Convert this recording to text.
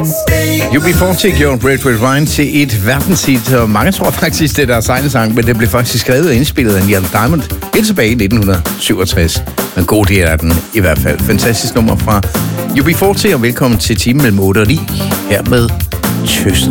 UB40 gjorde Red Red Wine til et verdenshit, og mange tror faktisk, det er deres egne sang, men det blev faktisk skrevet og indspillet af Neil Diamond helt tilbage i 1967. Men god del af den i hvert fald. Fantastisk nummer fra UB40, og velkommen til timen mellem 8 og 9 her med Tøster.